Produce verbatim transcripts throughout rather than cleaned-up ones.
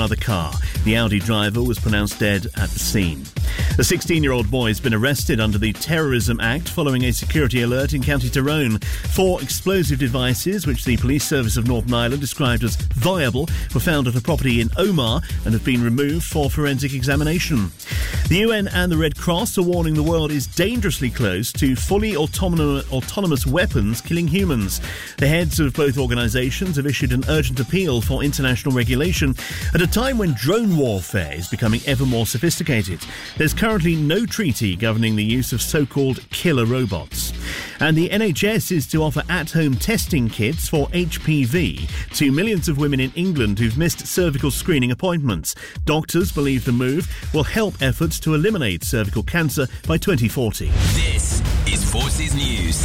another car. The Audi driver was pronounced dead at the scene. A sixteen-year-old boy has been arrested under the Terrorism Act following a security alert in County Tyrone. Four explosive devices, which the Police Service of Northern Ireland described as viable, were found at a property in Omagh and have been removed for forensic examination. The U N and the Red Cross are warning the world is dangerously close to fully autonomous, autonomous weapons killing humans. The heads of both organisations have issued an urgent appeal for international regulation at a time when drone warfare is becoming ever more sophisticated. There's currently no treaty governing the use of so-called killer robots. And the N H S is to offer at-home testing kits for H P V to millions of women in England who've missed cervical screening appointments. Doctors believe the move will help efforts to eliminate cervical cancer by twenty forty. This is Forces News.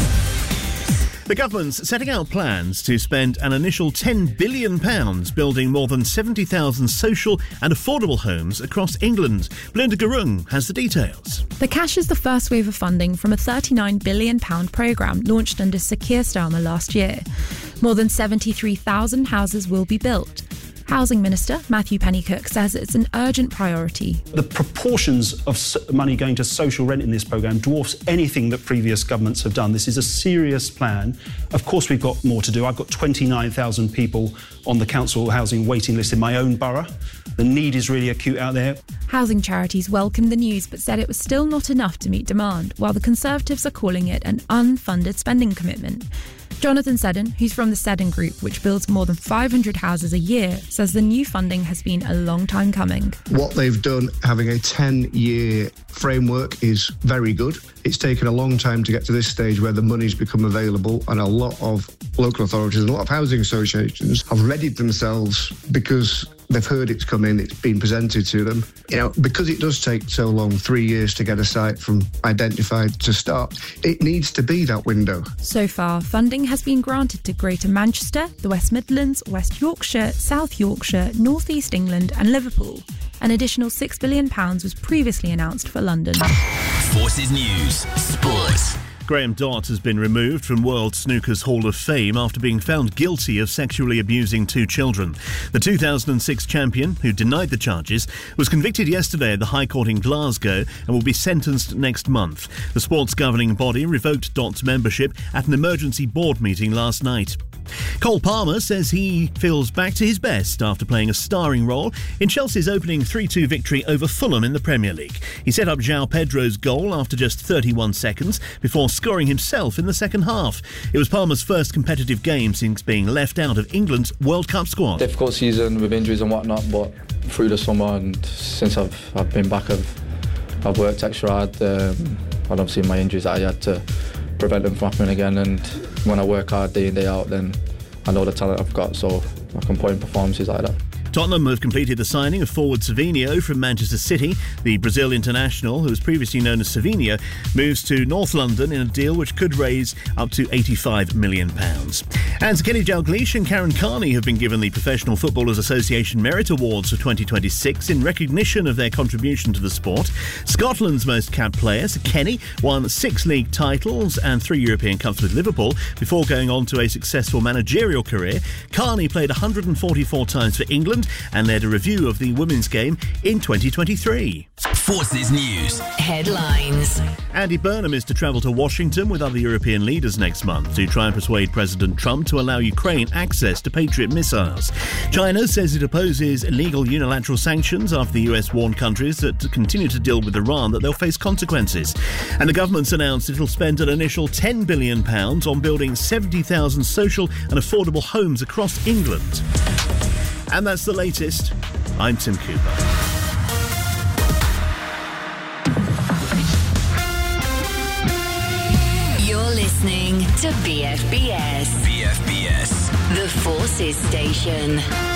The government's setting out plans to spend an initial ten billion pounds building more than seventy thousand social and affordable homes across England. Belinda Garung has the details. The cash is the first wave of funding from a thirty-nine billion pounds programme launched under Sir Keir Starmer last year. More than seventy-three thousand houses will be built. Housing Minister Matthew Pennycook says it's an urgent priority. The proportions of money going to social rent in this programme dwarfs anything that previous governments have done. This is a serious plan. Of course, we've got more to do. I've got twenty-nine thousand people on the council housing waiting list in my own borough. The need is really acute out there. Housing charities welcomed the news but said it was still not enough to meet demand, while the Conservatives are calling it an unfunded spending commitment. Jonathan Seddon, who's from the Seddon Group, which builds more than five hundred houses a year, says the new funding has been a long time coming. What they've done, having a ten-year framework, is very good. It's taken a long time to get to this stage where the money's become available, and a lot of local authorities and a lot of housing associations have readied themselves because they've heard it's come in, it's been presented to them. You know, because it does take so long, three years to get a site from identified to start, it needs to be that window. So far, funding has been granted to Greater Manchester, the West Midlands, West Yorkshire, South Yorkshire, North East England and Liverpool. An additional six billion pounds was previously announced for London. Forces News Sport. Graham Dott has been removed from World Snooker's Hall of Fame after being found guilty of sexually abusing two children. The two thousand six champion, who denied the charges, was convicted yesterday at the High Court in Glasgow and will be sentenced next month. The sport's governing body revoked Dott's membership at an emergency board meeting last night. Cole Palmer says he feels back to his best after playing a starring role in Chelsea's opening three two victory over Fulham in the Premier League. He set up João Pedro's goal after just thirty-one seconds before scoring himself in the second half. It was Palmer's first competitive game since being left out of England's World Cup squad. Difficult season with injuries and whatnot, but through the summer and since I've I've been back, I've I've worked extra hard. Um, and obviously my injuries that I had to prevent them from happening again, and when I work hard day in day out, then I know the talent I've got, so I can put in performances like that. Tottenham have completed the signing of forward Savinho from Manchester City. The Brazil international, who was previously known as Savinho, moves to North London in a deal which could raise up to eighty-five million pounds. And Kenny Dalglish and Karen Carney have been given the Professional Footballers Association Merit Awards for twenty twenty-six in recognition of their contribution to the sport. Scotland's most capped player, Sir Kenny, won six league titles and three European Cups with Liverpool before going on to a successful managerial career. Carney played one hundred forty-four times for England and led a review of the women's game in twenty twenty-three. Forces News Headlines. Andy Burnham is to travel to Washington with other European leaders next month to try and persuade President Trump to allow Ukraine access to Patriot missiles. China says it opposes illegal unilateral sanctions after the U S warned countries that continue to deal with Iran that they'll face consequences. And the government's announced it'll spend an initial ten billion pounds on building seventy thousand social and affordable homes across England. And that's the latest. I'm Tim Cooper. You're listening to B F B S. B F B S, The Forces Station.